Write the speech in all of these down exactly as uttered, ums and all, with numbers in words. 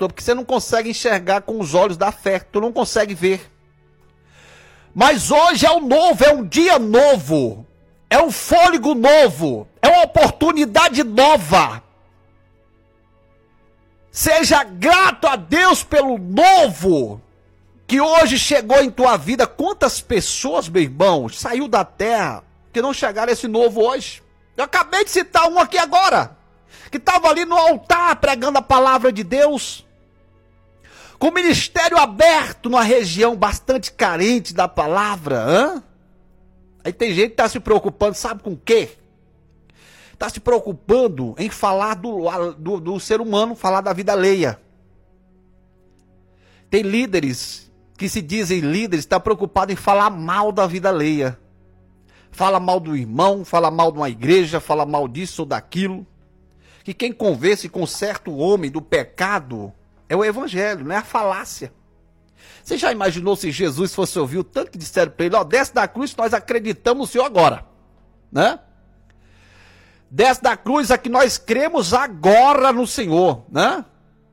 porque você não consegue enxergar com os olhos da fé, tu não consegue ver. Mas hoje é um novo, é um dia novo, é um fôlego novo, é uma oportunidade nova. Seja grato a Deus pelo novo que hoje chegou em tua vida. Quantas pessoas, meu irmão, saiu da terra que não chegaram a esse novo hoje? Eu acabei de citar um aqui agora, que estava ali no altar pregando a palavra de Deus, com o ministério aberto numa região bastante carente da palavra. Hã? Aí tem gente que está se preocupando, sabe com o quê? Está se preocupando em falar do, do, do ser humano, falar da vida alheia. Tem líderes que se dizem líderes, está preocupado em falar mal da vida alheia. Fala mal do irmão, fala mal de uma igreja, fala mal disso ou daquilo. Que quem convence com certo homem do pecado é o evangelho, não é a falácia. Você já imaginou se Jesus fosse ouvir o tanto que disseram para ele, ó, desce da cruz, nós acreditamos no Senhor agora, né? Desce da cruz, a que nós cremos agora no Senhor, né?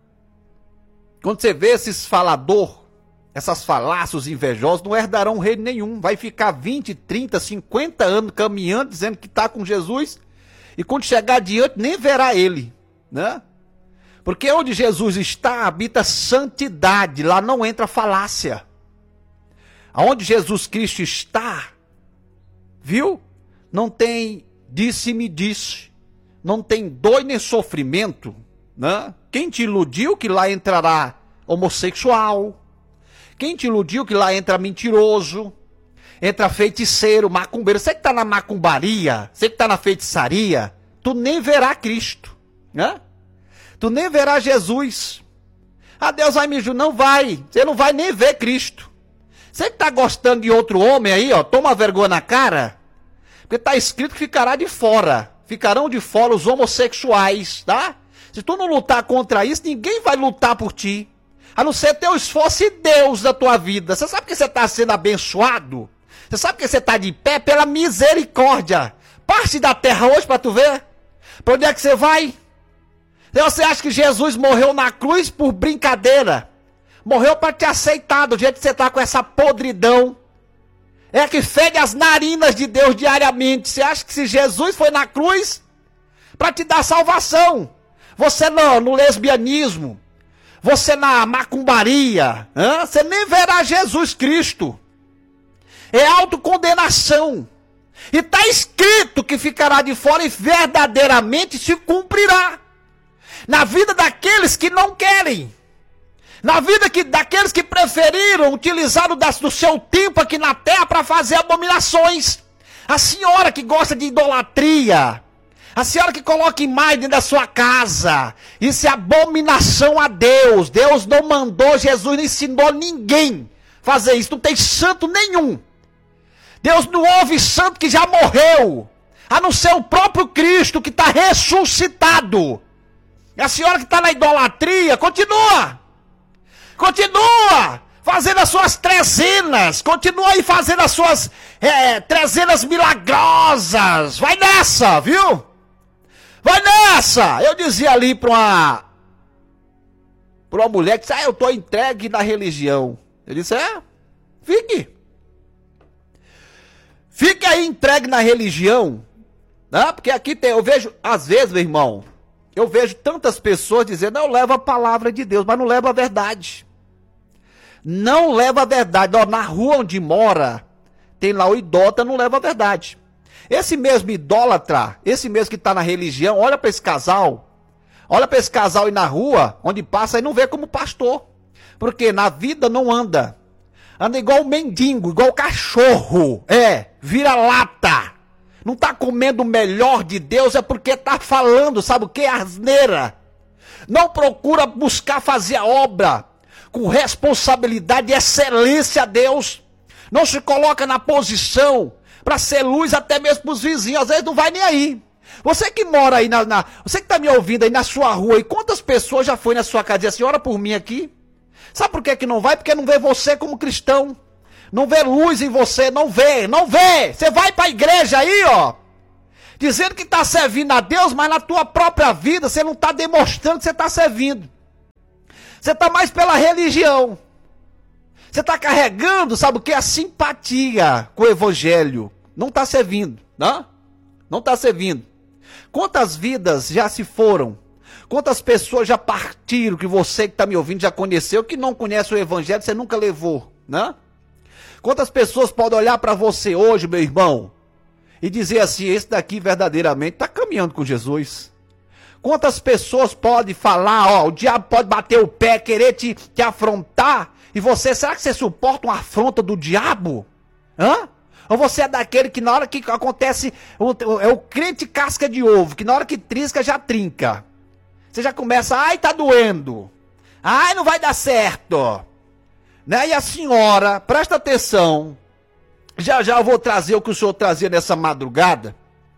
Quando você vê esses falador, essas falácios invejosos, não herdarão reino nenhum. Vai ficar vinte, trinta, cinquenta anos caminhando, dizendo que está com Jesus, e quando chegar adiante, nem verá ele, né? Porque onde Jesus está, habita santidade, lá não entra falácia. Aonde Jesus Cristo está, viu? Não tem disse-me disse, não tem dor nem sofrimento, né? Quem te iludiu que lá entrará homossexual? Quem te iludiu que lá entra mentiroso? Entra feiticeiro, macumbeiro? Você que está na macumbaria, você que está na feitiçaria, tu nem verá Cristo, né? Tu nem verá Jesus. Ah, Deus vai me julgar. Não vai. Você não vai nem ver Cristo. Você que está gostando de outro homem aí, ó, toma vergonha na cara. Porque está escrito que ficará de fora. Ficarão de fora os homossexuais, tá? Se tu não lutar contra isso, ninguém vai lutar por ti. A não ser teu esforço e Deus da tua vida. Você sabe que você está sendo abençoado? Você sabe que você está de pé pela misericórdia. Parte da terra hoje para tu ver. Para onde é que você vai? Você acha que Jesus morreu na cruz por brincadeira? Morreu para te aceitar do jeito que você está com essa podridão. É que fede as narinas de Deus diariamente. Você acha que se Jesus foi na cruz para te dar salvação? Você no, no lesbianismo, você na macumbaria, hein? Você nem verá Jesus Cristo. É autocondenação. E está escrito que ficará de fora e verdadeiramente se cumprirá. Na vida daqueles que não querem. Na vida que, daqueles que preferiram utilizar o da, do seu tempo aqui na terra para fazer abominações. A senhora que gosta de idolatria. A senhora que coloca imagem dentro da sua casa. Isso é abominação a Deus. Deus não mandou, Jesus não ensinou ninguém fazer isso. Não tem santo nenhum. Deus não ouve santo que já morreu. A não ser o próprio Cristo que está ressuscitado. E a senhora que está na idolatria, continua. Continua fazendo as suas trezenas. Continua aí fazendo as suas é, trezenas milagrosas. Vai nessa, viu? Vai nessa. Eu dizia ali para uma, para uma mulher que disse, ah, eu estou entregue na religião. Eu disse, é, fique. Fique aí entregue na religião. Né? Porque aqui tem, eu vejo, às vezes, meu irmão, eu vejo tantas pessoas dizendo, eu levo a palavra de Deus, mas não levo a verdade. Não leva a verdade. Ó, na rua onde mora, tem lá o idólatra, não leva a verdade. Esse mesmo idólatra, esse mesmo que está na religião, olha para esse casal, olha para esse casal aí na rua, onde passa e não vê como pastor. Porque na vida não anda. Anda igual mendigo, igual cachorro. É, vira lata. Não está comendo o melhor de Deus, é porque está falando, sabe o que? Asneira. Não procura buscar fazer a obra com responsabilidade e excelência a Deus. Não se coloca na posição para ser luz até mesmo para os vizinhos. Às vezes não vai nem aí. Você que mora aí, na, na você que está me ouvindo aí na sua rua, e quantas pessoas já foi na sua casa e disse assim, ora por mim aqui? Sabe por que que não vai? Porque não vê você como cristão. Não vê luz em você, não vê, não vê. Você vai para a igreja aí, ó, dizendo que está servindo a Deus, mas na tua própria vida você não está demonstrando que você está servindo. Você está mais pela religião. Você está carregando, sabe o que? A simpatia com o evangelho. Não está servindo, não? Não está servindo. Quantas vidas já se foram? Quantas pessoas já partiram, que você que está me ouvindo já conheceu, que não conhece o evangelho, você nunca levou, né? Quantas pessoas podem olhar para você hoje, meu irmão, e dizer assim, esse daqui verdadeiramente está caminhando com Jesus? Quantas pessoas podem falar, ó, o diabo pode bater o pé, querer te, te afrontar, e você, será que você suporta uma afronta do diabo? Hã? Ou você é daquele que na hora que acontece, o, o, é o crente casca de ovo, que na hora que trisca já trinca. Você já começa, ai, tá doendo. Ai, não vai dar certo. Né? E a senhora, presta atenção, já já eu vou trazer o que o senhor trazia nessa madrugada.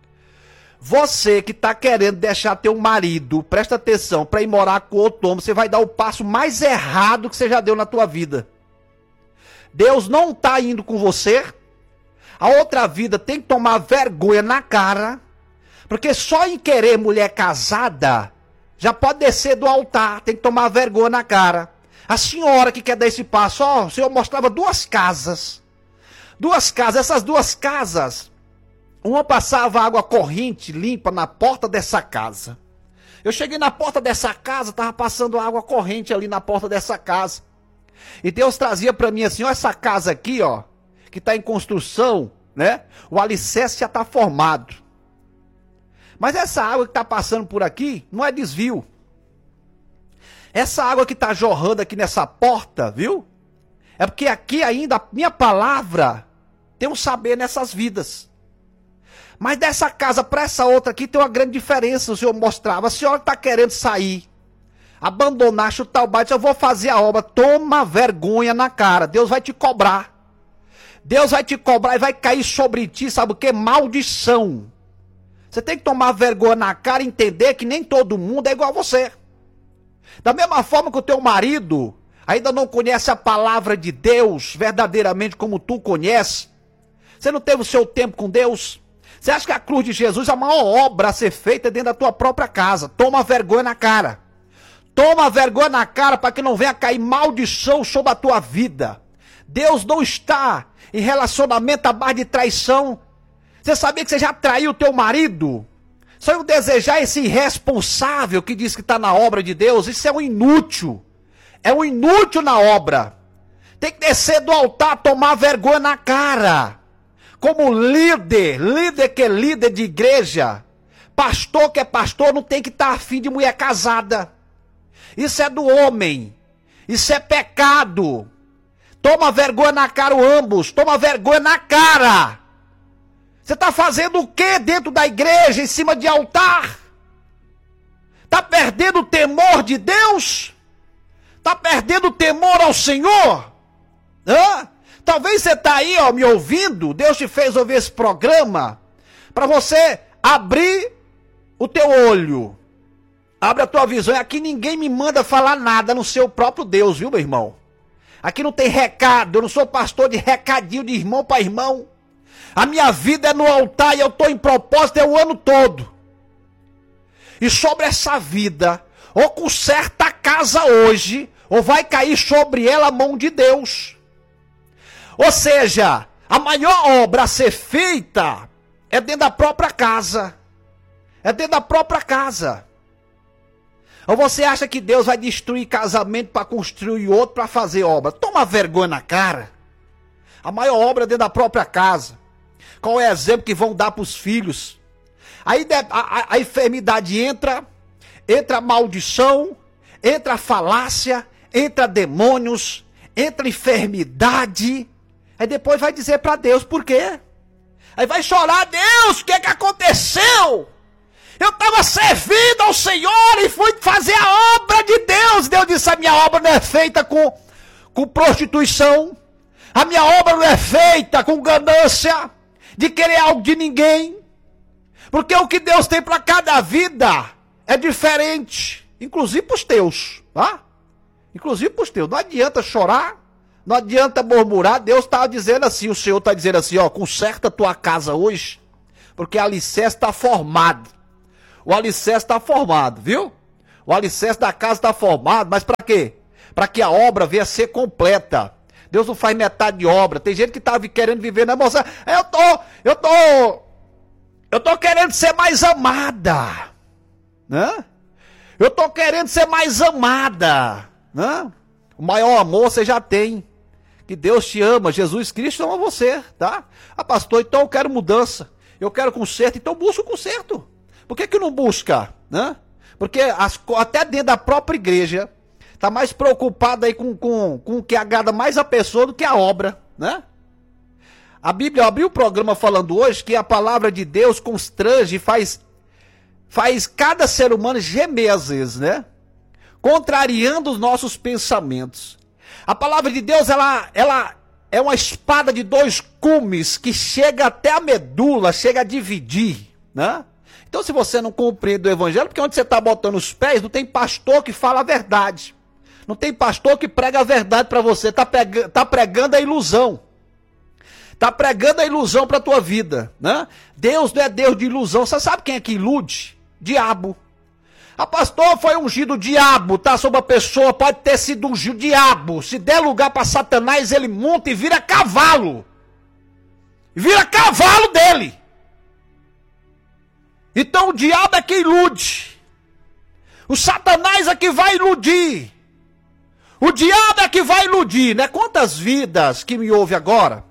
Você que está querendo deixar teu marido, presta atenção, para ir morar com outro homem, você vai dar o passo mais errado que você já deu na tua vida. Deus não está indo com você. A outra vida tem que tomar vergonha na cara, porque só em querer mulher casada, já pode descer do altar, tem que tomar vergonha na cara. A senhora que quer dar esse passo, ó, o senhor mostrava duas casas. Duas casas, essas duas casas, uma passava água corrente limpa na porta dessa casa. Eu cheguei na porta dessa casa, estava passando água corrente ali na porta dessa casa. E Deus trazia para mim assim, ó, essa casa aqui, ó, que está em construção, né? O alicerce já está formado. Mas essa água que está passando por aqui não é desvio. Essa água que está jorrando aqui nessa porta, viu? É porque aqui ainda a minha palavra tem um saber nessas vidas. Mas dessa casa para essa outra aqui tem uma grande diferença, o senhor mostrava. A senhora está querendo sair, abandonar, chutar o balde, eu vou fazer a obra. Toma vergonha na cara, Deus vai te cobrar. Deus vai te cobrar e vai cair sobre ti, sabe o que? Maldição. Você tem que tomar vergonha na cara e entender que nem todo mundo é igual a você. Da mesma forma que o teu marido ainda não conhece a palavra de Deus verdadeiramente como tu conhece. Você não teve o seu tempo com Deus? Você acha que a cruz de Jesus é a maior obra a ser feita dentro da tua própria casa? Toma vergonha na cara. Toma vergonha na cara para que não venha cair maldição sobre a tua vida. Deus não está em relacionamento à base de traição. Você sabia que você já traiu o teu marido? Só eu desejar esse irresponsável que diz que está na obra de Deus, isso é um inútil. É um inútil na obra. Tem que descer do altar, tomar vergonha na cara. Como líder, líder que é líder de igreja, pastor que é pastor, não tem que estar afim de mulher casada. Isso é do homem. Isso é pecado. Toma vergonha na cara ambos. Toma vergonha na cara. Você está fazendo o que dentro da igreja, em cima de altar? Está perdendo o temor de Deus? Está perdendo o temor ao Senhor? Hã? Talvez você está aí, ó, me ouvindo, Deus te fez ouvir esse programa para você abrir o teu olho. Abre a tua visão. Aqui ninguém me manda falar nada no seu próprio Deus, viu, meu irmão? Aqui não tem recado, eu não sou pastor de recadinho de irmão para irmão. A minha vida é no altar e eu estou em propósito é o ano todo. E sobre essa vida, ou conserta a casa hoje, ou vai cair sobre ela a mão de Deus. Ou seja, a maior obra a ser feita é dentro da própria casa. É dentro da própria casa. Ou você acha que Deus vai destruir casamento para construir outro para fazer obra? Toma vergonha na cara. A maior obra é dentro da própria casa. Qual é o exemplo que vão dar para os filhos? Aí a, a, a enfermidade entra, entra a maldição, entra a falácia, entra demônios, entra enfermidade. Aí depois vai dizer para Deus por quê. Aí vai chorar, Deus, o que é que aconteceu? Eu estava servindo ao Senhor e fui fazer a obra de Deus. Deus disse, a minha obra não é feita com, com prostituição. A minha obra não é feita com ganância, de querer algo de ninguém. Porque o que Deus tem para cada vida é diferente. Inclusive para os teus. Tá? Inclusive para os teus. Não adianta chorar. Não adianta murmurar. Deus está dizendo assim. O Senhor está dizendo assim. Ó, conserta a tua casa hoje. Porque a alicerce está formado. O alicerce está formado, viu? O alicerce da casa está formado. Mas para quê? para que a obra venha a ser completa. Deus não faz metade de obra. Tem gente que tá querendo viver na emoção. Eu tô, eu tô, eu tô querendo ser mais amada, né? Eu tô querendo ser mais amada, né? O maior amor você já tem, que Deus te ama, Jesus Cristo ama você, tá? Ah, pastor, então eu quero mudança, eu quero conserto, então busca o conserto. Por que que não busca, né? Porque as, até dentro da própria igreja está mais preocupado aí com, com, com o que agrada mais a pessoa do que a obra, né? A Bíblia abriu o programa falando hoje que a palavra de Deus constrange e faz, faz cada ser humano gemer às vezes, né? Contrariando os nossos pensamentos. A palavra de Deus, ela, ela é uma espada de dois gumes que chega até a medula, chega a dividir, né? Então se você não compreende o evangelho, porque onde você está botando os pés, não tem pastor que fala a verdade. Não tem pastor que prega a verdade para você, está tá pregando a ilusão. Está pregando a ilusão para a tua vida, né? Deus não é Deus de ilusão. Você sabe quem é que ilude? Diabo. A pastor foi ungido, o diabo tá sobre a pessoa, pode ter sido ungido, o diabo. Se der lugar para Satanás, ele monta e vira cavalo. Vira cavalo dele. Então o diabo é que ilude. O Satanás é que vai iludir. O diabo é que vai iludir, né? Quantas vidas que me ouve agora?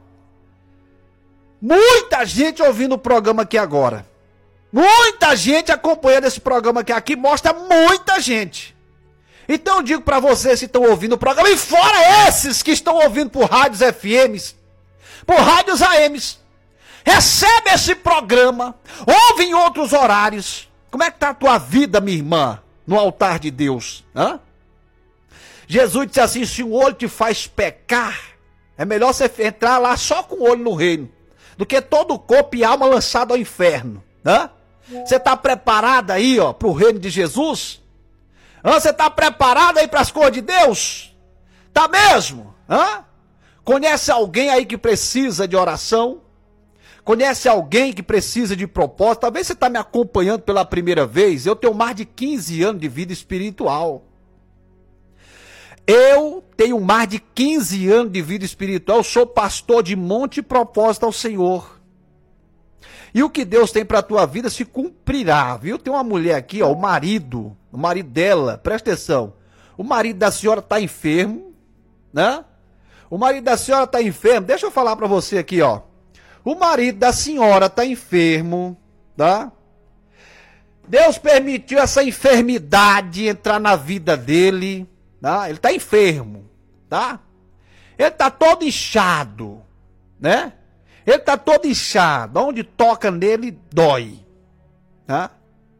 Muita gente ouvindo o programa aqui agora. Muita gente acompanhando esse programa aqui. Aqui mostra muita gente. Então eu digo para vocês que estão ouvindo o programa, e fora esses que estão ouvindo por rádios F Ms, por rádios A Ms, recebe esse programa, ouve em outros horários. Como é que está a tua vida, minha irmã, no altar de Deus? Hã? Jesus disse assim, se um olho te faz pecar, é melhor você entrar lá só com o olho no reino, do que todo o corpo e alma lançado ao inferno. Hã? Você está preparado aí, ó, para o reino de Jesus? Hã? Você está preparado aí para as coisas de Deus? Tá mesmo? Hã? Conhece alguém aí que precisa de oração? Conhece alguém que precisa de propósito? Talvez você está me acompanhando pela primeira vez. Eu tenho mais de quinze anos de vida espiritual. Eu tenho mais de quinze anos de vida espiritual, eu sou pastor de monte e propósito ao Senhor. E o que Deus tem para a tua vida se cumprirá, viu? Tem uma mulher aqui, ó, o marido, o marido dela, presta atenção. O marido da senhora está enfermo, né? O marido da senhora está enfermo, deixa eu falar para você aqui, ó. O marido da senhora está enfermo, tá? Deus permitiu essa enfermidade entrar na vida dele. Tá? Ele está enfermo, tá? Ele está todo inchado, né? Ele está todo inchado, onde toca nele dói, tá?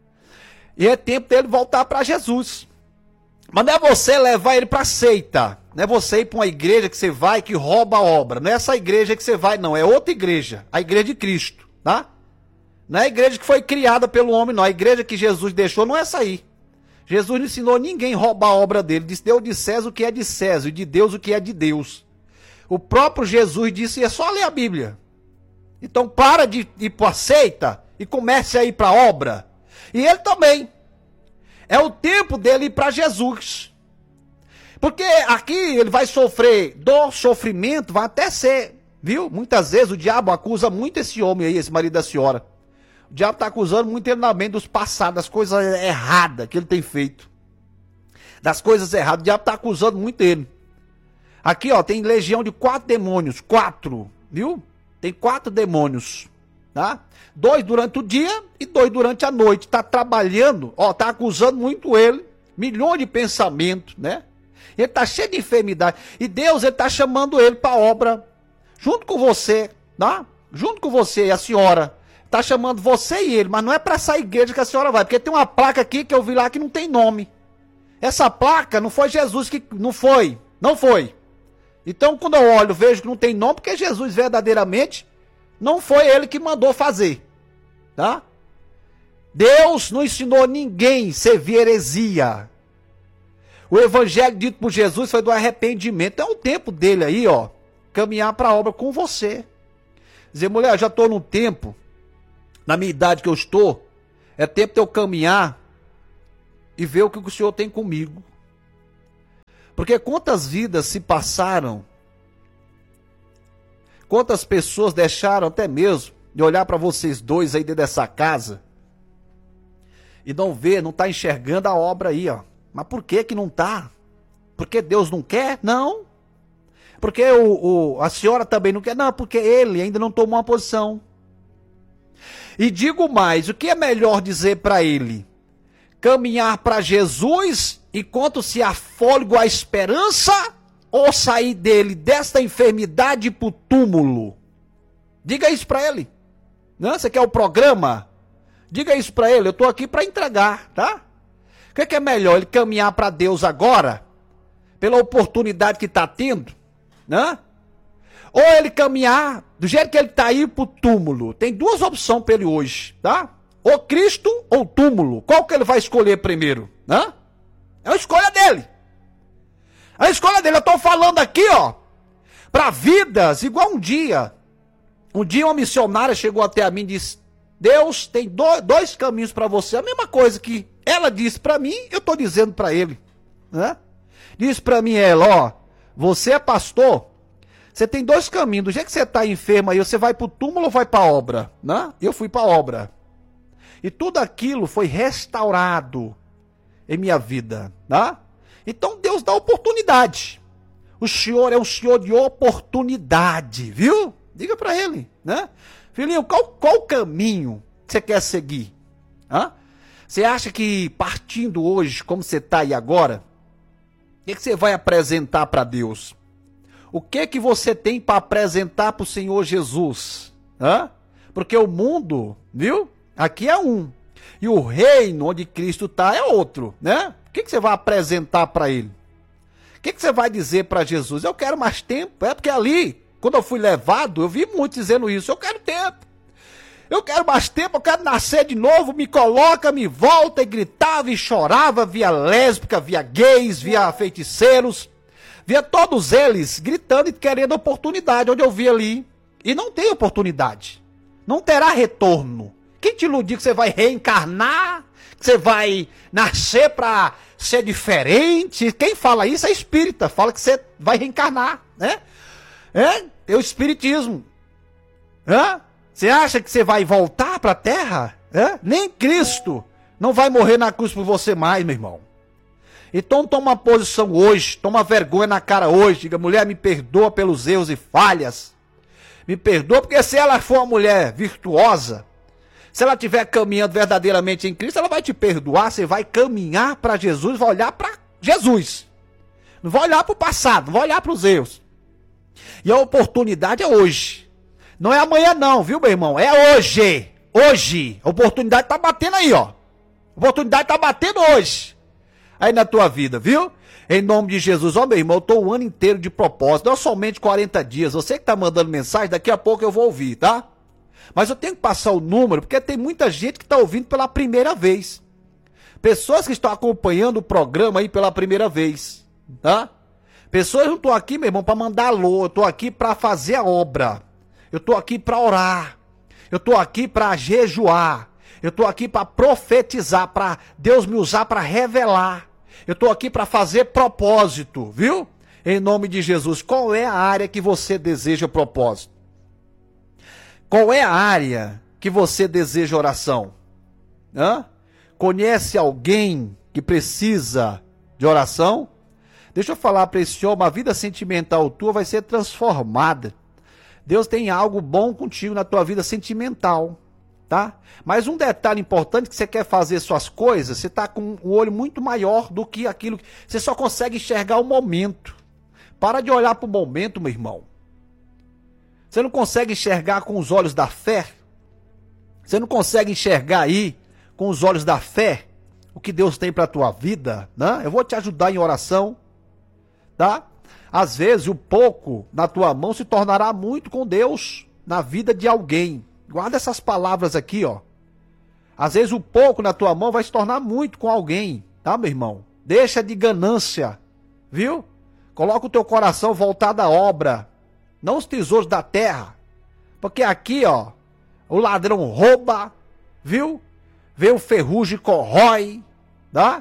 E é tempo dele voltar para Jesus. Mas não é você levar ele para a seita, não é você ir para uma igreja que você vai que rouba a obra, não é essa igreja que você vai não, é outra igreja, a igreja de Cristo, tá? Não é a igreja que foi criada pelo homem não, a igreja que Jesus deixou não é essa aí. Jesus não ensinou ninguém a roubar a obra dele. Disse, deu de César o que é de César e de Deus o que é de Deus. O próprio Jesus disse, é só ler a Bíblia. Então para de ir para a seita e comece a ir para a obra. E ele também. É o tempo dele ir para Jesus. Porque aqui ele vai sofrer dor, sofrimento, vai até ser, viu? Muitas vezes o diabo acusa muito esse homem aí, esse marido da senhora. O diabo está acusando muito ele na mente dos passados, das coisas erradas que ele tem feito. Das coisas erradas. O diabo está acusando muito ele. Aqui, ó, tem legião de quatro demônios. Quatro, viu? Tem quatro demônios, tá? Dois durante o dia e dois durante a noite. Está trabalhando, ó, está acusando muito ele. Milhões de pensamentos, né? Ele está cheio de enfermidade. E Deus, ele está chamando ele para a obra. Junto com você, tá? Junto com você e a senhora. Tá chamando você e ele, mas não é para essa igreja que a senhora vai, porque tem uma placa aqui que eu vi lá que não tem nome. Essa placa não foi Jesus que... Não foi, não foi. Então quando eu olho, vejo que não tem nome, porque Jesus verdadeiramente não foi ele que mandou fazer. Tá? Deus não ensinou ninguém a servir heresia. O evangelho dito por Jesus foi do arrependimento. É o tempo dele aí, ó, caminhar para a obra com você. Dizer, mulher, eu já estou no tempo... Na minha idade que eu estou, é tempo de eu caminhar e ver o que o Senhor tem comigo. Porque quantas vidas se passaram, quantas pessoas deixaram até mesmo de olhar para vocês dois aí dentro dessa casa e não ver, não tá enxergando a obra aí, ó. Mas por que que não tá? Porque Deus não quer? Não. Porque o, o, a senhora também não quer? Não, porque ele ainda não tomou uma posição. E digo mais, o que é melhor dizer para ele? Caminhar para Jesus enquanto se há fôlego a esperança, ou sair dele desta enfermidade para o túmulo? Diga isso para ele. Não, você quer o programa? Diga isso para ele, eu estou aqui para entregar, tá? O que é, que é melhor, ele caminhar para Deus agora, pela oportunidade que está tendo, né? Ou ele caminhar do jeito que ele está aí pro túmulo? Tem duas opções para ele hoje, tá? Ou Cristo ou túmulo. Qual que ele vai escolher primeiro, né? É a escolha dele. É a escolha dele. Eu estou falando aqui, ó, para vidas igual um dia. Um dia uma missionária chegou até a mim e disse: Deus tem do, dois caminhos para você. A mesma coisa que ela disse para mim, eu estou dizendo para ele, né? Disse para mim ela, ó, você é pastor, você tem dois caminhos. Do jeito que você está enfermo aí, você vai para o túmulo ou vai para a obra, né? Eu fui para a obra. E tudo aquilo foi restaurado em minha vida, tá? Então Deus dá oportunidade. O Senhor é um Senhor de oportunidade, viu? Diga para ele, né? Filhinho, qual, qual o caminho que você quer seguir? Hã? Você acha que partindo hoje, como você está aí agora, o que, que você vai apresentar para Deus? O que que você tem para apresentar para o Senhor Jesus? Hã? Porque o mundo, viu? Aqui é um. E o reino onde Cristo está é outro, né? O que que você vai apresentar para ele? O que que você vai dizer para Jesus? Eu quero mais tempo. É porque ali, quando eu fui levado, eu vi muitos dizendo isso. Eu quero tempo. Eu quero mais tempo, eu quero nascer de novo. Me coloca, me volta. E gritava e chorava. Via lésbica, via gays, via feiticeiros. Via todos eles gritando e querendo oportunidade. Onde eu vi ali. E não tem oportunidade. Não terá retorno. Quem te iludiu que você vai reencarnar? Que você vai nascer para ser diferente? Quem fala isso é espírita. Fala que você vai reencarnar, né? É, é o espiritismo. Hã? Você acha que você vai voltar para a terra? É? Nem Cristo não vai morrer na cruz por você mais, meu irmão. Então toma uma posição hoje, toma vergonha na cara hoje. Diga, mulher, me perdoa pelos erros e falhas. Me perdoa, porque se ela for uma mulher virtuosa, se ela estiver caminhando verdadeiramente em Cristo, ela vai te perdoar. Você vai caminhar para Jesus, vai olhar para Jesus. Não vai olhar para o passado, não vai olhar para os erros. E a oportunidade é hoje. Não é amanhã não, viu, meu irmão? É hoje. Hoje. A oportunidade está batendo aí, ó. A oportunidade está batendo hoje. Aí na tua vida, viu? Em nome de Jesus. Ó, meu irmão, eu estou o ano inteiro de propósito. Não somente quarenta dias. Você que está mandando mensagem, daqui a pouco eu vou ouvir, tá? Mas eu tenho que passar o número, porque tem muita gente que está ouvindo pela primeira vez. Pessoas que estão acompanhando o programa aí pela primeira vez, tá? Pessoas não estão aqui, meu irmão, para mandar alô. Eu estou aqui para fazer a obra. Eu estou aqui para orar. Eu estou aqui para jejuar. Eu estou aqui para profetizar, para Deus me usar para revelar. Eu estou aqui para fazer propósito, viu? Em nome de Jesus. Qual é a área que você deseja propósito? Qual é a área que você deseja oração? Hã? Conhece alguém que precisa de oração? Deixa eu falar para esse homem, a vida sentimental tua vai ser transformada. Deus tem algo bom contigo na tua vida sentimental, tá? Mas um detalhe importante, que você quer fazer suas coisas, você está com o olho muito maior do que aquilo, que você só consegue enxergar o momento. Para de olhar para o momento, meu irmão. Você não consegue enxergar com os olhos da fé? Você não consegue enxergar aí, com os olhos da fé, o que Deus tem para a tua vida, né? Eu vou te ajudar em oração, tá? Às vezes o pouco na tua mão se tornará muito com Deus na vida de alguém. Guarda essas palavras aqui, ó. Às vezes o pouco na tua mão vai se tornar muito com alguém, tá, meu irmão? Deixa de ganância, viu? Coloca o teu coração voltado à obra, não os tesouros da terra. Porque aqui, ó, o ladrão rouba, viu? Vê o ferrugem, corrói, tá?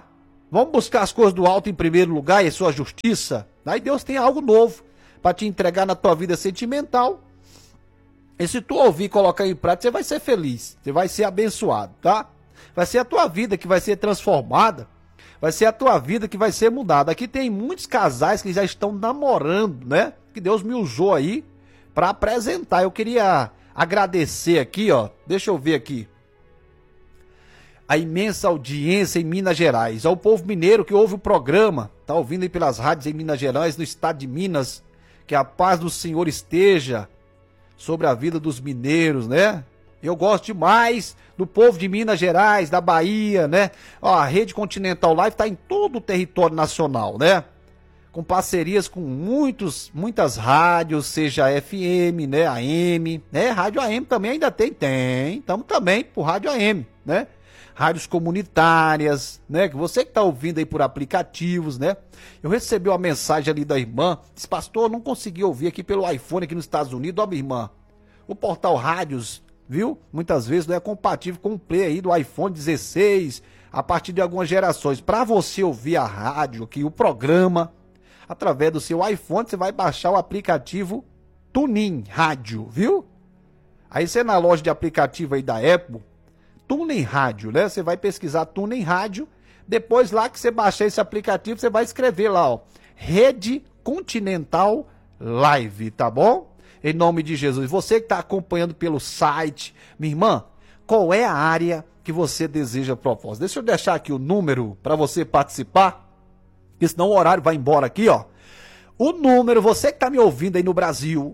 Vamos buscar as coisas do alto em primeiro lugar e a sua justiça. Aí Deus tem algo novo para te entregar na tua vida sentimental. E se tu ouvir e colocar em prática, você vai ser feliz. Você vai ser abençoado, tá? Vai ser a tua vida que vai ser transformada. Vai ser a tua vida que vai ser mudada. Aqui tem muitos casais que já estão namorando, né? Que Deus me usou aí para apresentar. Eu queria agradecer aqui, ó. Deixa eu ver aqui. A imensa audiência em Minas Gerais. Ao povo mineiro que ouve o programa. Tá ouvindo aí pelas rádios em Minas Gerais, no estado de Minas. Que a paz do Senhor esteja sobre a vida dos mineiros, né? Eu gosto demais do povo de Minas Gerais, da Bahia, né? Ó, a Rede Continental Live tá em todo o território nacional, né? Com parcerias com muitos, muitas rádios, seja F M, né? A M, né? Rádio A M também ainda tem, tem. Estamos também por Rádio A M, né? Rádios comunitárias, né? Que você que tá ouvindo aí por aplicativos, né? Eu recebi uma mensagem ali da irmã, disse, pastor, eu não consegui ouvir aqui pelo iPhone aqui nos Estados Unidos. Ó, minha irmã, o portal Rádios, viu? Muitas vezes não é compatível com o play aí do iPhone dezesseis, a partir de algumas gerações. Para você ouvir a rádio aqui, o programa, através do seu iPhone, você vai baixar o aplicativo TuneIn Rádio, viu? Aí você na loja de aplicativo aí da Apple, TuneIn Rádio, né? Você vai pesquisar TuneIn Rádio, depois lá que você baixar esse aplicativo, você vai escrever lá, ó, Rede Continental Live, tá bom? Em nome de Jesus. Você que está acompanhando pelo site, minha irmã, qual é a área que você deseja propósito? Deixa eu deixar aqui o número para você participar, porque senão o horário vai embora aqui, ó. O número, você que está me ouvindo aí no Brasil,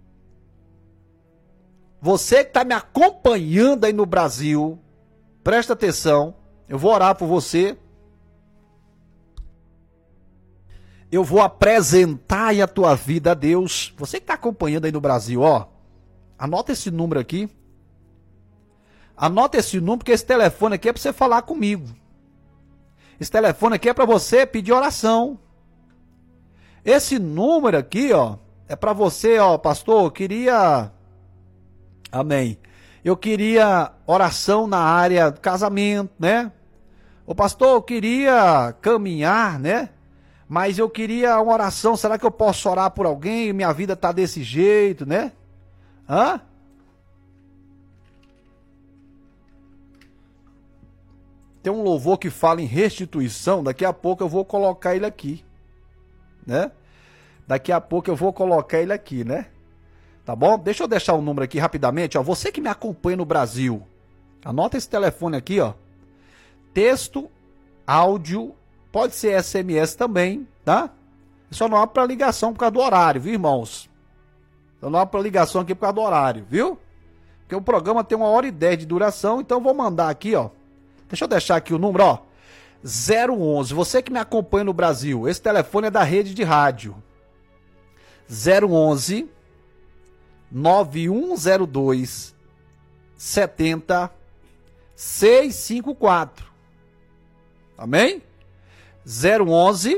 você que está me acompanhando aí no Brasil, presta atenção, eu vou orar por você. Eu vou apresentar aí a tua vida a Deus. Você que está acompanhando aí no Brasil, ó, anota esse número aqui. Anota esse número, porque esse telefone aqui é para você falar comigo. Esse telefone aqui é para você pedir oração. Esse número aqui, ó, é para você, ó, pastor, eu queria... Amém. Eu queria oração na área do casamento, né? Ô pastor, eu queria caminhar, né? Mas eu queria uma oração, será que eu posso orar por alguém? Minha vida tá desse jeito, né? Hã? Tem um louvor que fala em restituição, daqui a pouco eu vou colocar ele aqui, né? Daqui a pouco eu vou colocar ele aqui, né? Tá bom? Deixa eu deixar o número aqui rapidamente, ó. Você que me acompanha no Brasil, anota esse telefone aqui, ó. Texto, áudio, pode ser S M S também, tá? Só não há para ligação por causa do horário, viu, irmãos? Só não há para ligação aqui por causa do horário, viu? Porque o programa tem uma hora e dez de duração, então eu vou mandar aqui, ó. Deixa eu deixar aqui o número, ó. zero onze, você que me acompanha no Brasil, esse telefone é da rede de rádio. zero onze nove um zero dois sete zero seis cinco quatro. Amém? zero onze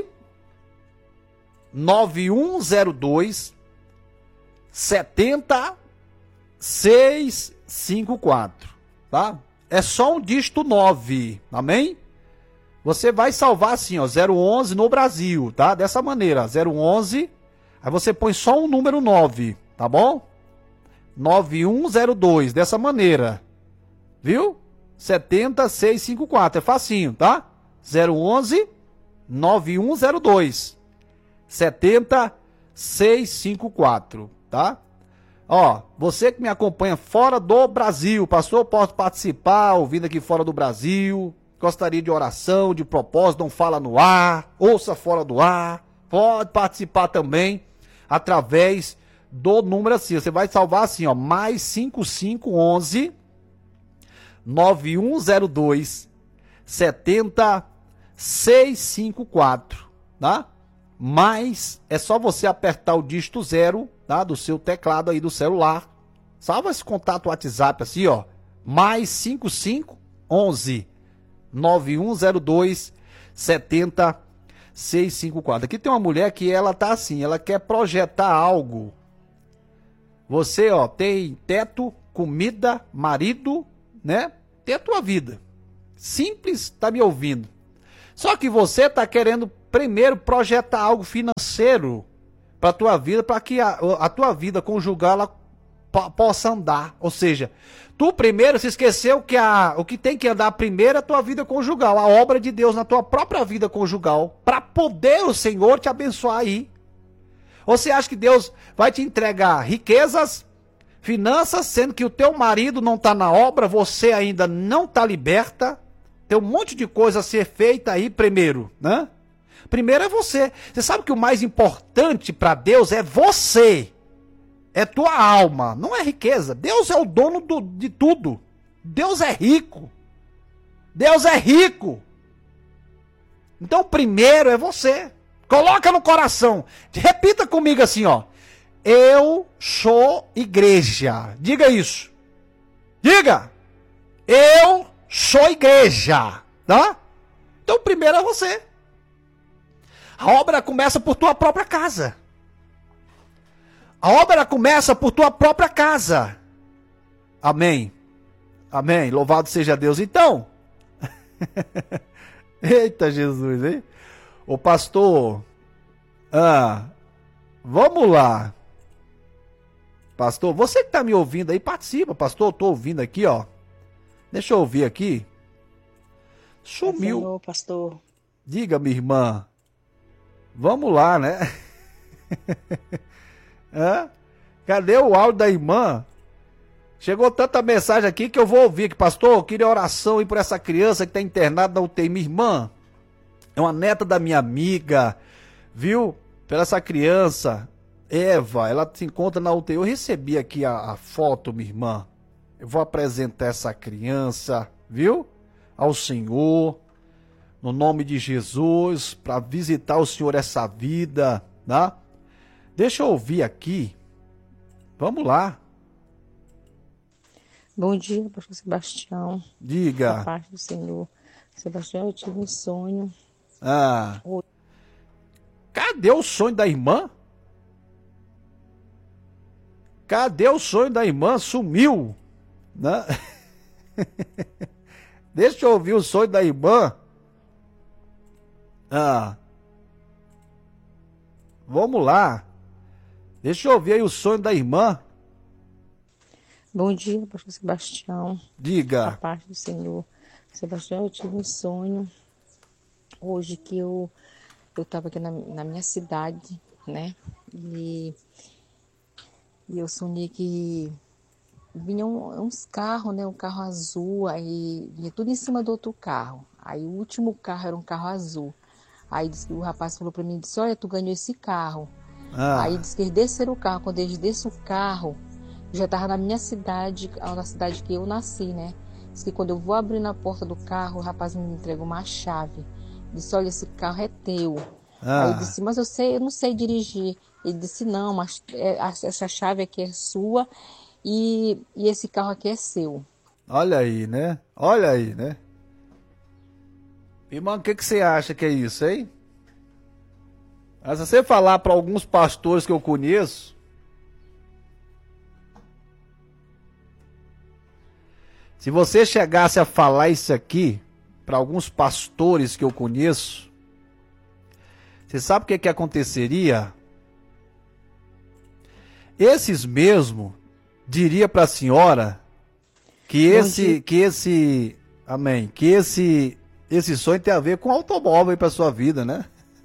nove um zero dois sete zero seis cinco quatro, tá? É só um dígito nove, amém? Você vai salvar assim, ó, zero onze no Brasil, tá? Dessa maneira, zero onze, aí você põe só um número nove, tá bom? nove um zero dois, dessa maneira, viu? sete zero seis cinco quatro, é facinho, tá? zero onze nove um zero dois sete zero seis cinco quatro, tá? Ó, você que me acompanha fora do Brasil, pastor, posso participar, ouvindo aqui fora do Brasil, gostaria de oração, de propósito, não fala no ar, ouça fora do ar, pode participar também através do número assim, você vai salvar assim, ó, mais cinco cinco um um nove um zero dois sete zero seis cinco quatro, tá? Mas é só você apertar o dígito zero, tá? Do seu teclado aí do celular. Salva esse contato WhatsApp assim, ó, mais cinco cinco um um nove um zero dois sete zero seis cinco quatro. Aqui tem uma mulher que ela tá assim, ela quer projetar algo. Você, ó, tem teto, comida, marido, né? Tem a tua vida. Simples, tá me ouvindo. Só que você está querendo primeiro projetar algo financeiro para a tua vida, para que a, a tua vida conjugal ela po- possa andar. Ou seja, tu primeiro se esqueceu que a, o que tem que andar primeiro é a tua vida conjugal, a obra de Deus na tua própria vida conjugal, para poder o Senhor te abençoar aí. Ou você acha que Deus vai te entregar riquezas, finanças, sendo que o teu marido não está na obra, você ainda não está liberta? Tem um monte de coisa a ser feita aí primeiro, né? Primeiro é você. Você sabe que o mais importante para Deus é você. É tua alma, não é riqueza. Deus é o dono do, de tudo. Deus é rico. Deus é rico. Então primeiro é você. Coloca no coração. Repita comigo assim, ó. Eu sou igreja. Diga isso. Diga. Eu sou igreja. Tá? Então primeiro é você. A obra começa por tua própria casa. A obra começa por tua própria casa. Amém. Amém. Louvado seja Deus. Então. Eita Jesus, hein? Ô pastor. Ah, vamos lá. Pastor, você que tá me ouvindo aí, participa. Pastor, eu tô ouvindo aqui, ó. Deixa eu ouvir aqui. Sumiu. Senhor, pastor. Diga, minha irmã. Vamos lá, né? Hã? Cadê o áudio da irmã? Chegou tanta mensagem aqui que eu vou ouvir. Que, pastor, eu queria oração aí por essa criança que está internada na U T I. Minha irmã é uma neta da minha amiga, viu? Pela essa criança, Eva, ela se encontra na U T I. Eu recebi aqui a, a foto, minha irmã. Eu vou apresentar essa criança, viu? Ao Senhor. No nome de Jesus, para visitar o Senhor essa vida, né? Deixa eu ouvir aqui. Vamos lá. Bom dia, pastor Sebastião. Diga. Da parte do Senhor. Sebastião, eu tive um sonho. Ah. Oi. Cadê o sonho da irmã? Cadê o sonho da irmã? Sumiu, né? Deixa eu ouvir o sonho da irmã. Ah. Vamos lá. Deixa eu ouvir aí o sonho da irmã. Bom dia, pastor Sebastião. Diga. Da parte do Senhor. Sebastião, eu tive um sonho hoje que eu eu estava aqui na, na minha cidade, né? E, e eu sonhei que vinham uns carros, né? Um carro azul, aí vinha tudo em cima do outro carro. Aí o último carro era um carro azul. Aí disse, o rapaz falou para mim, disse, olha, tu ganhou esse carro. Ah. Aí disse que eles desceram o carro. Quando eles desceram o carro, já estava na minha cidade, na cidade que eu nasci, né? Disse que quando eu vou abrir na porta do carro, o rapaz me entregou uma chave. Disse, olha, esse carro é teu. Ah. Aí eu disse, mas eu sei, eu não sei dirigir. Ele disse, não, mas essa chave aqui é sua e, e esse carro aqui é seu. Olha aí, né? Olha aí, né? Irmão, o que, que você acha que é isso, hein? Mas se você falar para alguns pastores que eu conheço, se você chegasse a falar isso aqui para alguns pastores que eu conheço, você sabe o que, que aconteceria? Esses mesmo diria para a senhora que esse, que esse, amém, que esse, esse sonho tem a ver com automóvel para sua vida, né?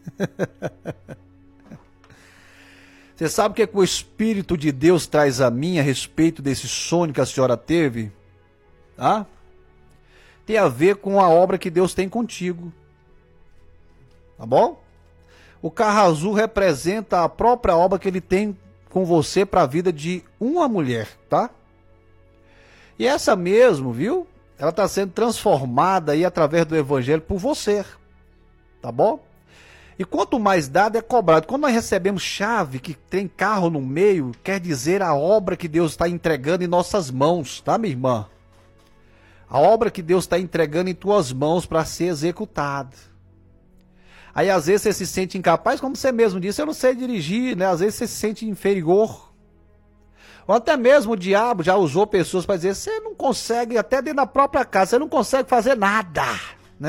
Você sabe o que, que o Espírito de Deus traz a mim a respeito desse sonho que a senhora teve? Tá? Tem a ver com a obra que Deus tem contigo. Tá bom? O carro azul representa a própria obra que ele tem com você para a vida de uma mulher, tá? E essa mesmo, viu? Ela está sendo transformada aí através do evangelho por você. Tá bom? E quanto mais dado é cobrado. Quando nós recebemos chave que tem carro no meio, quer dizer a obra que Deus está entregando em nossas mãos, tá, minha irmã? A obra que Deus está entregando em tuas mãos para ser executada. Aí às vezes você se sente incapaz, como você mesmo disse, eu não sei dirigir, né? Às vezes você se sente inferior. Ou até mesmo o diabo já usou pessoas para dizer, você não consegue, até dentro da própria casa, você não consegue fazer nada, né?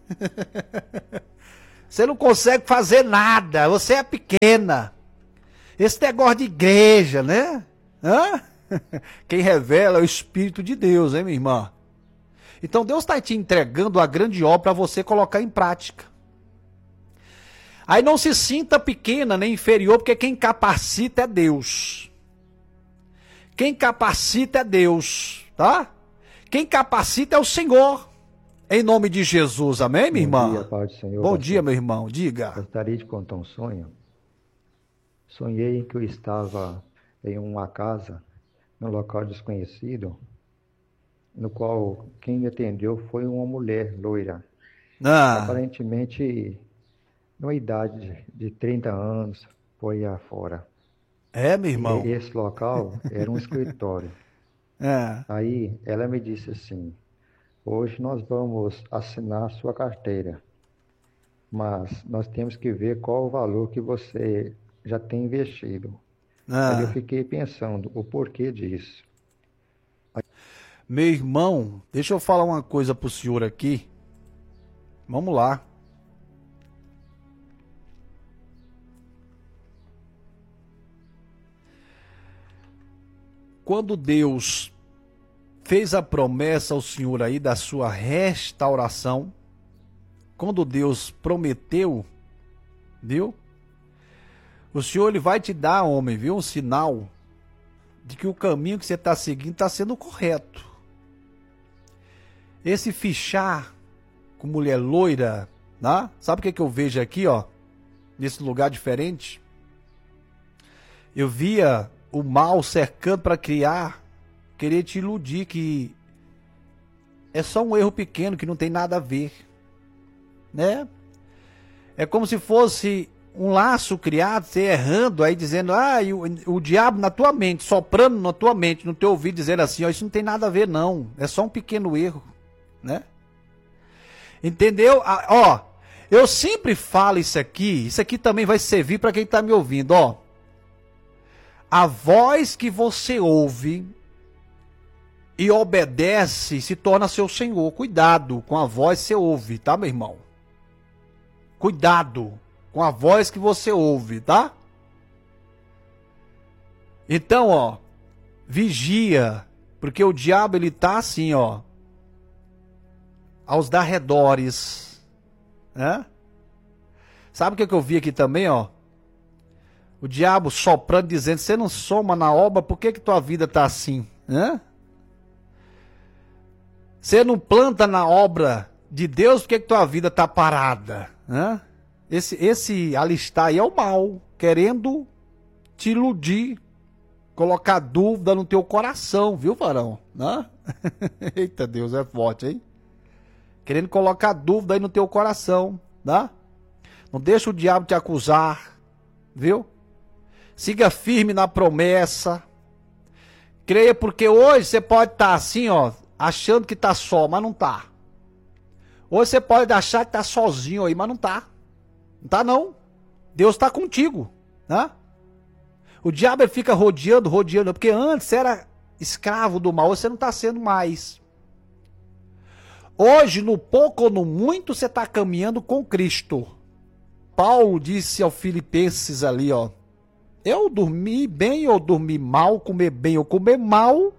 Você não consegue fazer nada, você é pequena. Esse negócio de igreja, né? Hã? Quem revela é o Espírito de Deus, hein, minha irmã? Então Deus está te entregando a grande obra para você colocar em prática. Aí não se sinta pequena nem inferior, porque quem capacita é Deus. Quem capacita é Deus, tá? Quem capacita é o Senhor. Em nome de Jesus, amém, minha irmã? Bom dia, Pai do Senhor. Bom dia, meu irmão, diga. Gostaria de contar um sonho. Sonhei que eu estava em uma casa, num local desconhecido, no qual quem me atendeu foi uma mulher loira. Ah. Aparentemente, numa idade de trinta anos, foi afora. É, meu irmão? E esse local era um escritório. É. Aí ela me disse assim: hoje nós vamos assinar sua carteira, mas nós temos que ver qual o valor que você já tem investido. Ah. Aí eu fiquei pensando o porquê disso. Meu irmão, deixa eu falar uma coisa pro senhor aqui. Vamos lá. Quando Deus fez a promessa ao senhor aí da sua restauração, quando Deus prometeu, viu? O Senhor, ele vai te dar, homem, viu? Um sinal de que o caminho que você está seguindo está sendo correto. Esse fichar com mulher loira, né? Sabe o que, que eu vejo aqui, ó? Nesse lugar diferente? Eu via o mal cercando para criar, querer te iludir que é só um erro pequeno, que não tem nada a ver, né? É como se fosse um laço criado, você errando, aí dizendo, ah, e o, o diabo na tua mente, soprando na tua mente, no teu ouvido, dizendo assim, ó, isso não tem nada a ver não, é só um pequeno erro, né? Entendeu? Ah, ó, eu sempre falo isso aqui, isso aqui também vai servir para quem está me ouvindo, ó. A voz que você ouve e obedece se torna seu senhor. Cuidado com a voz que você ouve, tá, meu irmão? Cuidado com a voz que você ouve, tá? Então, ó, vigia, porque o diabo, ele tá assim, ó, aos darredores, né? Sabe o que, que eu vi aqui também, ó? O diabo soprando, dizendo, você não soma na obra, por que que tua vida tá assim, né? Você não planta na obra de Deus, por que que tua vida tá parada, né? Esse, esse alistar aí é o mal, querendo te iludir, colocar dúvida no teu coração, viu, varão? Né? Eita Deus, é forte, hein? Querendo colocar dúvida aí no teu coração, tá? Não deixa o diabo te acusar, viu? Siga firme na promessa. Creia, porque hoje você pode estar assim, ó, achando que tá só, mas não tá. Hoje você pode achar que tá sozinho aí, mas não tá. Não tá não. Deus tá contigo, né? O diabo ele fica rodeando, rodeando, porque antes você era escravo do mal, hoje você não tá sendo mais. Hoje, no pouco ou no muito, você está caminhando com Cristo. Paulo disse aos Filipenses ali, ó, eu dormi bem ou dormi mal, comer bem ou comer mal,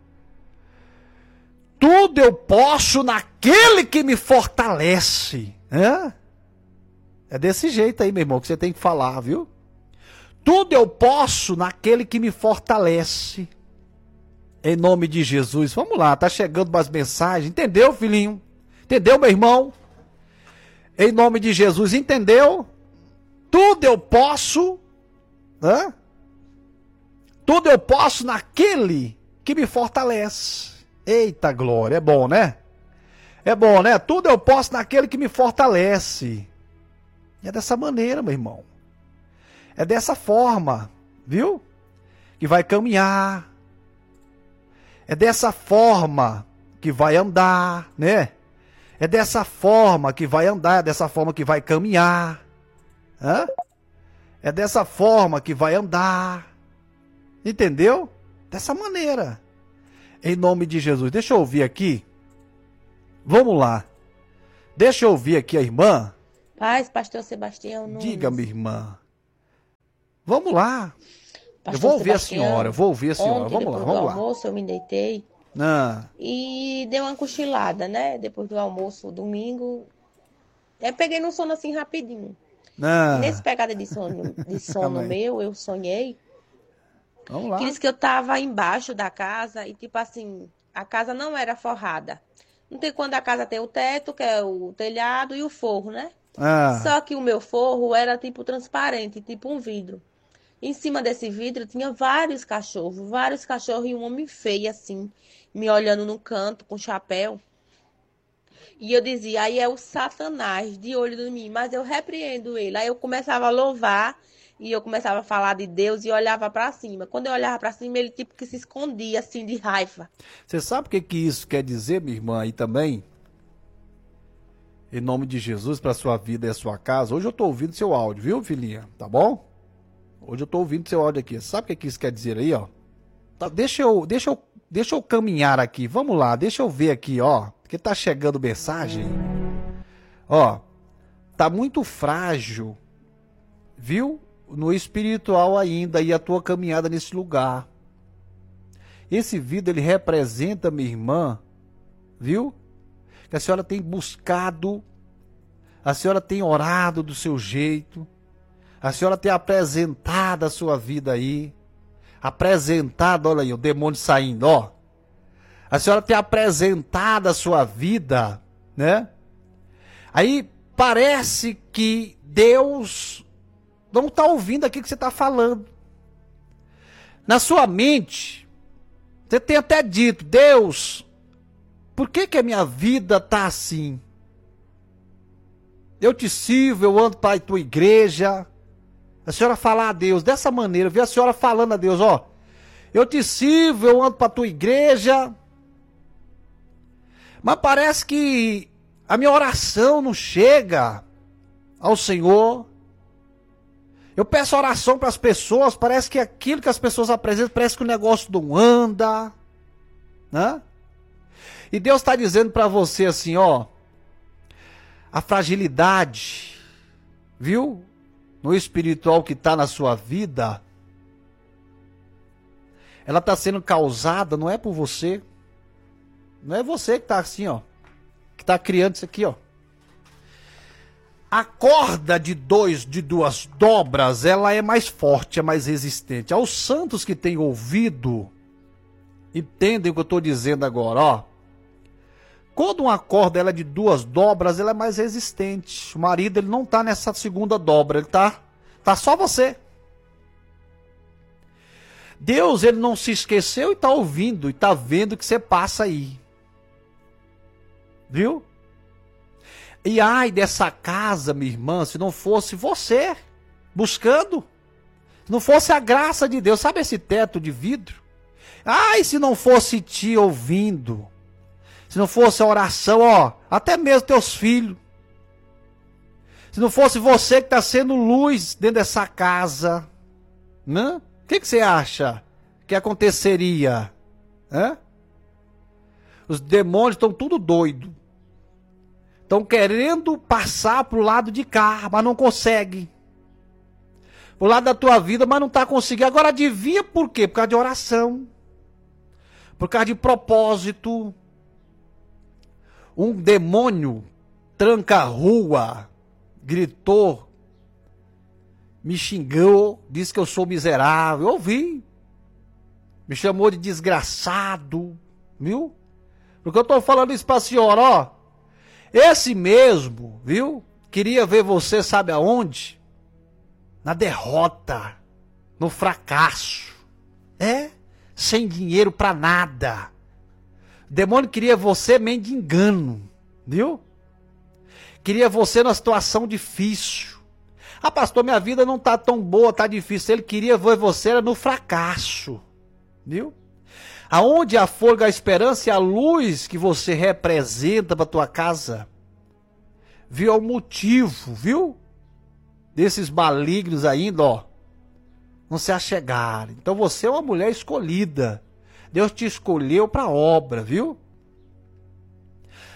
tudo eu posso naquele que me fortalece. É? É desse jeito aí, meu irmão, que você tem que falar, viu? Tudo eu posso naquele que me fortalece. Em nome de Jesus. Vamos lá, tá chegando umas mensagens. Entendeu, filhinho? Entendeu, meu irmão? Em nome de Jesus, entendeu? Tudo eu posso, né? Tudo eu posso naquele que me fortalece. Eita glória, é bom, né? É bom, né? Tudo eu posso naquele que me fortalece. É dessa maneira, meu irmão. É dessa forma, viu? Que vai caminhar. É dessa forma que vai andar, né? É dessa forma que vai andar, é dessa forma que vai caminhar. Hã? É dessa forma que vai andar. Entendeu? Dessa maneira. Em nome de Jesus. Deixa eu ouvir aqui. Vamos lá. Deixa eu ouvir aqui a irmã. Paz, pastor Sebastião Nunes. Diga, minha irmã. Vamos lá. Pastor eu vou ouvir Sebastião, a senhora, eu vou ouvir a senhora. Ontem, Vamos lá, depois vamos do lá. almoço, eu me deitei Ah, e dei uma cochilada, né? Depois do almoço, domingo. Eu peguei no sono assim rapidinho. ah, Nesse pegada de sono, de sono Calma aí. meu, eu sonhei vamos lá. que disse que eu tava embaixo da casa e, tipo assim, a casa não era forrada. Não tem quando a casa tem o teto, que é o telhado, e o forro, né? Ah, Só que o meu forro era tipo transparente, tipo um vidro. Em cima desse vidro tinha vários cachorros, vários cachorros e um homem feio assim, me olhando no canto com chapéu. E eu dizia, aí é o Satanás de olho em mim, mas eu repreendo ele. Aí eu começava a louvar e eu começava a falar de Deus e olhava para cima. Quando eu olhava para cima, ele tipo que se escondia assim de raiva. você sabe o que, que isso quer dizer, minha irmã, aí também? Em nome de Jesus, para sua vida e a sua casa. Hoje eu tô ouvindo seu áudio, viu, filhinha? Tá bom? Hoje eu tô ouvindo seu áudio aqui. Sabe o que, que isso quer dizer aí, ó? Tá, deixa eu, deixa eu, deixa eu caminhar aqui. Vamos lá, deixa eu ver aqui, ó. Porque tá chegando mensagem. Ó, tá muito frágil, viu? No espiritual ainda e a tua caminhada nesse lugar. Esse vidro, ele representa, minha irmã, viu? Que a senhora tem buscado, a senhora tem orado do seu jeito, a senhora tem apresentado a sua vida aí, apresentado, olha aí, o demônio saindo, ó. A senhora tem apresentado a sua vida, né? Aí parece que Deus não está ouvindo aquilo que você está falando. Na sua mente, você tem até dito, Deus, por que que a minha vida está assim? Eu te sirvo, eu ando para a tua igreja. A senhora falar a Deus dessa maneira, vê a senhora falando a Deus, ó. Eu te sirvo, eu ando para a tua igreja. Mas parece que a minha oração não chega ao Senhor. Eu peço oração para as pessoas, parece que aquilo que as pessoas apresentam, parece que o negócio não anda, né? E Deus está dizendo para você assim, ó, a fragilidade, viu? No espiritual que está na sua vida, ela está sendo causada, não é por você, não é você que está assim, ó, que está criando isso aqui, ó. A corda de dois, de duas dobras, ela é mais forte, é mais resistente. Aos santos que têm ouvido, entendem o que eu estou dizendo agora, ó. Quando uma corda ela é de duas dobras, ela é mais resistente. O marido ele não está nessa segunda dobra, ele tá, tá só você. Deus ele não se esqueceu e está ouvindo, e está vendo o que você passa aí. Viu? E ai dessa casa, minha irmã, se não fosse você buscando, se não fosse a graça de Deus, sabe esse teto de vidro? Ai, se não fosse ti ouvindo, se não fosse a oração, ó, até mesmo teus filhos, se não fosse você que está sendo luz dentro dessa casa, né? O que, que você acha que aconteceria? Hã? Os demônios estão tudo doidos. Estão querendo passar para o lado de cá, mas não consegue. Para o lado da tua vida, mas não está conseguindo. Agora adivinha por quê? Por causa de oração. Por causa de propósito. Um demônio tranca-rua, gritou, me xingou, disse que eu sou miserável. Eu ouvi. Me chamou de desgraçado. Viu? Porque eu estou falando isso para a senhora, ó. Esse mesmo, viu? Queria ver você, sabe aonde? Na derrota, no fracasso. É? Sem dinheiro pra nada. O demônio queria você meio de engano, viu? Queria você numa situação difícil. Ah, pastor, minha vida não tá tão boa, tá difícil. Ele queria ver você era no fracasso, viu? Aonde a folga, a esperança e a luz que você representa para tua casa, viu, é o motivo, viu? Desses malignos ainda, ó, não se achegarem. Então você é uma mulher escolhida. Deus te escolheu para a obra, viu?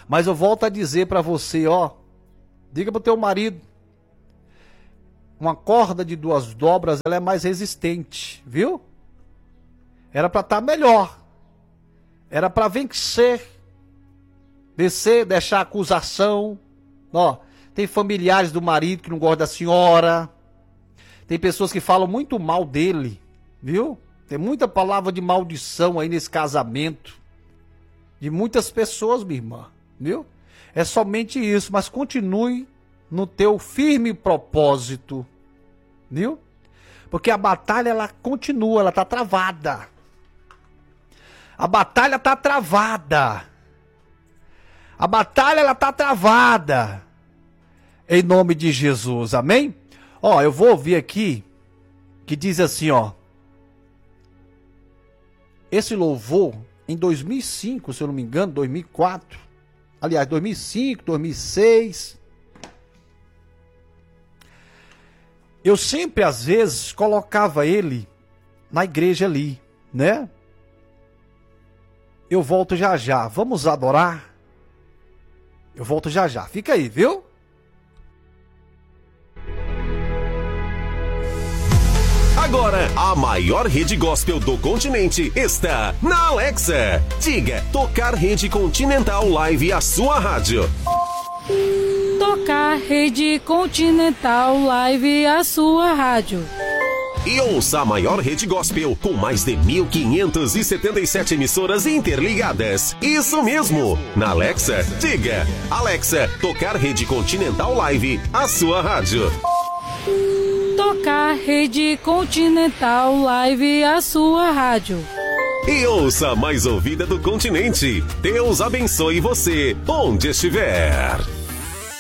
Mas eu volto a dizer para você, ó, diga pro teu marido, uma corda de duas dobras, ela é mais resistente, viu? Era para estar melhor. Era para vencer. Vencer, deixar acusação. Ó, tem familiares do marido que não gostam da senhora. Tem pessoas que falam muito mal dele, viu? Tem muita palavra de maldição aí nesse casamento. De muitas pessoas, minha irmã, viu? É somente isso, mas continue no teu firme propósito, viu? Porque a batalha, ela continua, ela tá travada. A batalha tá travada. A batalha, ela tá travada. Em nome de Jesus, amém? Ó, eu vou ouvir aqui, que diz assim, ó. Esse louvor, em dois mil e cinco, se eu não me engano, dois mil e quatro. Aliás, dois mil e cinco, dois mil e seis. Eu sempre, às vezes, colocava ele na igreja ali, né? Eu volto já já. Vamos adorar? Eu volto já já. Fica aí, viu? Agora, a maior rede gospel do continente está na Alexa. Diga, tocar Rede Continental Live, a sua rádio. Tocar Rede Continental Live, a sua rádio. E ouça a maior rede gospel com mais de mil quinhentas e setenta e sete emissoras interligadas. Isso mesmo! Na Alexa, diga, Alexa, tocar Rede Continental Live, a sua rádio. Tocar Rede Continental Live, a sua rádio. E ouça a mais ouvida do continente. Deus abençoe você, onde estiver.